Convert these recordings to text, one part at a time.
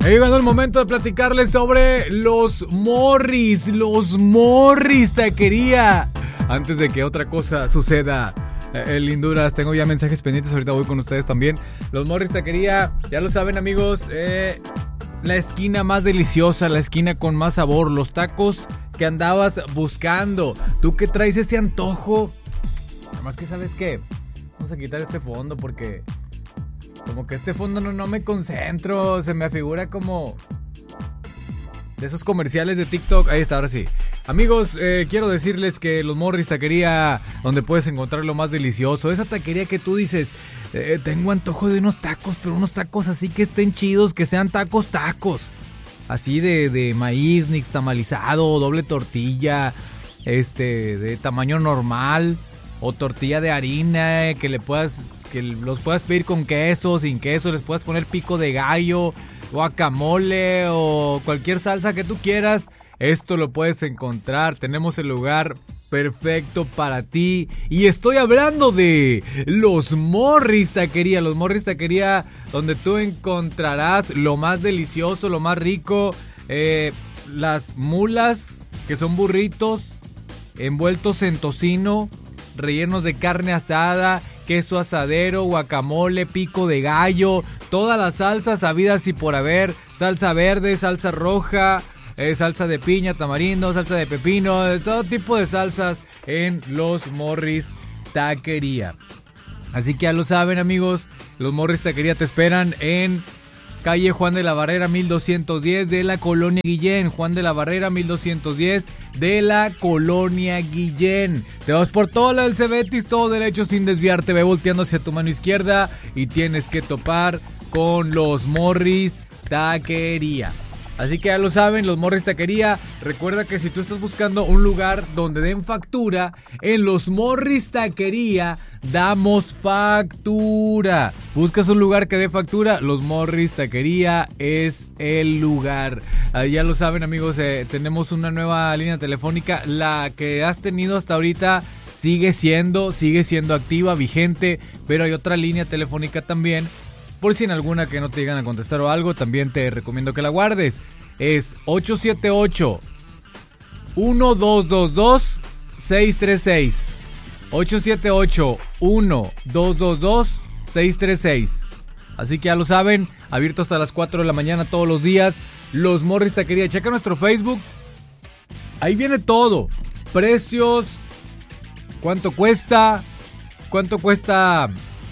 Ha llegado el momento de platicarles sobre los Morris Taquería. Antes de que otra cosa suceda, linduras, tengo ya mensajes pendientes, ahorita voy con ustedes también. Los Morris Taquería, ya lo saben amigos, la esquina más deliciosa, la esquina con más sabor, los tacos que andabas buscando. Tú que traes ese antojo, nada más que sabes qué, vamos a quitar este fondo porque como que este fondo no me concentro, se me afigura como de esos comerciales de TikTok. Ahí está, ahora sí. Amigos, quiero decirles que los Morris Taquería, donde puedes encontrar lo más delicioso, esa taquería que tú dices, tengo antojo de unos tacos, pero unos tacos así que estén chidos, que sean tacos, así de maíz nixtamalizado, doble tortilla, de tamaño normal, o tortilla de harina, que los puedas pedir con queso, sin queso, les puedas poner pico de gallo, guacamole o cualquier salsa que tú quieras. Esto lo puedes encontrar, tenemos el lugar perfecto para ti. Y estoy hablando de los Morris Taquería. Los Morris Taquería, donde tú encontrarás lo más delicioso, lo más rico. Las mulas, que son burritos envueltos en tocino, rellenos de carne asada, queso asadero, guacamole, pico de gallo, todas las salsas habidas y por haber, salsa verde, salsa roja, salsa de piña, tamarindo, salsa de pepino, todo tipo de salsas en los Morris Taquería. Así que ya lo saben amigos, los Morris Taquería te esperan en calle Juan de la Barrera 1210 de la Colonia Guillén. Juan de la Barrera 1210 de la Colonia Guillén. Te vas por todo la del Cebetis, todo derecho sin desviarte, ve volteando hacia tu mano izquierda y tienes que topar con los Morris Taquería. Así que ya lo saben, los Morris Taquería. Recuerda que si tú estás buscando un lugar donde den factura, en los Morris Taquería damos factura. ¿Buscas un lugar que dé factura? Los Morris Taquería es el lugar. Ya lo saben amigos, tenemos una nueva línea telefónica. La que has tenido hasta ahorita sigue siendo activa, vigente, pero hay otra línea telefónica también. Por si en alguna que no te llegan a contestar o algo, también te recomiendo que la guardes. Es 878-1222-636. 878-1222-636. Así que ya lo saben, abierto hasta las 4 de la mañana todos los días. Los Morris Taquería. Checa nuestro Facebook. Ahí viene todo. Precios. ¿Cuánto cuesta? ¿Cuánto cuestan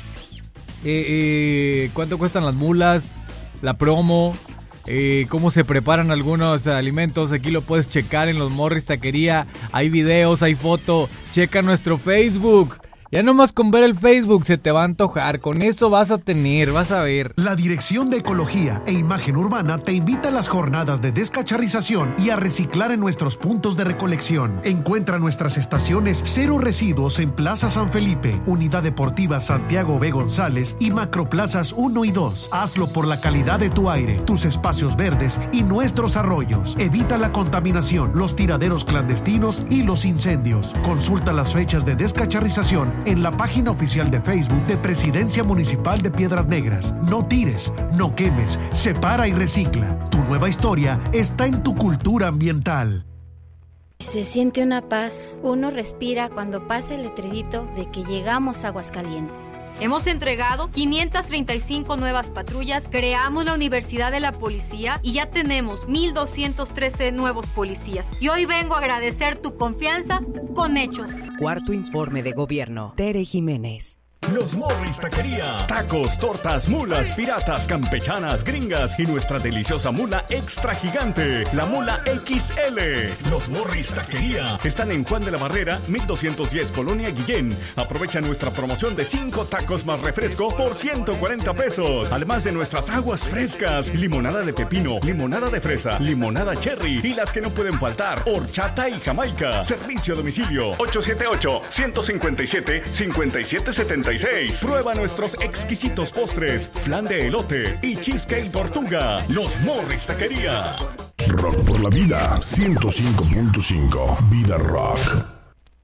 las mulas, la promo, cómo se preparan algunos alimentos? Aquí lo puedes checar en los Morris Taquería. Hay videos, hay foto. Checa nuestro Facebook. Ya nomás con ver el Facebook se te va a antojar. Con eso vas a ver. La Dirección de Ecología e Imagen Urbana te invita a las jornadas de descacharrización y a reciclar en nuestros puntos de recolección. Encuentra nuestras estaciones Cero Residuos en Plaza San Felipe, Unidad Deportiva Santiago B. González y Macroplazas 1 y 2. Hazlo por la calidad de tu aire, tus espacios verdes y nuestros arroyos. Evita la contaminación, los tiraderos clandestinos y los incendios. Consulta las fechas de descacharrización en la página oficial de Facebook de Presidencia Municipal de Piedras Negras. No tires, no quemes, separa y recicla. Tu nueva historia está en tu cultura ambiental. Se siente una paz. Uno respira cuando pasa el letrerito de que llegamos a Aguascalientes. Hemos entregado 535 nuevas patrullas, creamos la Universidad de la Policía y ya tenemos 1,213 nuevos policías. Y hoy vengo a agradecer tu confianza con hechos. Cuarto informe de gobierno. Tere Jiménez. Los Morris Taquería. Tacos, tortas, mulas, piratas, campechanas, gringas y nuestra deliciosa mula extra gigante, la mula XL. Los Morris Taquería están en Juan de la Barrera, 1210 Colonia Guillén. Aprovecha nuestra promoción de 5 tacos más refresco por 140 pesos. Además de nuestras aguas frescas, limonada de pepino, limonada de fresa, limonada cherry y las que no pueden faltar, horchata y jamaica. Servicio a domicilio 878-157-5776. Prueba nuestros exquisitos postres, flan de elote y cheesecake tortuga. Los Morris Taquería. Rock por la vida, 105.5. Vida Rock.